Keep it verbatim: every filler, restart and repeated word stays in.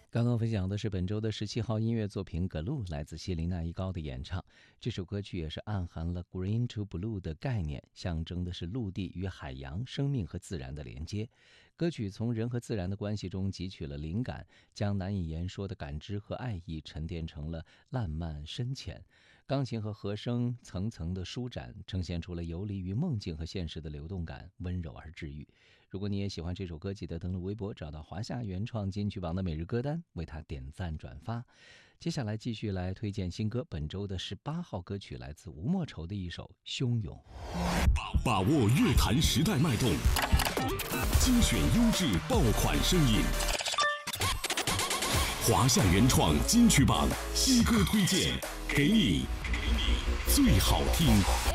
刚刚分享的是本周的十七号音乐作品《葛路》，来自谢琳娜一高的演唱。这首歌曲也是暗含了 Green to Blue 的概念，象征的是陆地与海洋、生命和自然的连接。歌曲从人和自然的关系中汲取了灵感，将难以言说的感知和爱意沉淀成了烂漫深浅。钢琴和和声层层的舒展，呈现出了游离于梦境和现实的流动感，温柔而治愈。如果你也喜欢这首歌，记得登录微博找到华夏原创金曲榜的每日歌单，为它点赞转发。接下来继续来推荐新歌，本周的十八号歌曲来自吴莫愁的一首《汹涌》。 把握乐坛时代脉动，精选优质爆款声音。华夏原创金曲榜新歌推荐，给你最好听。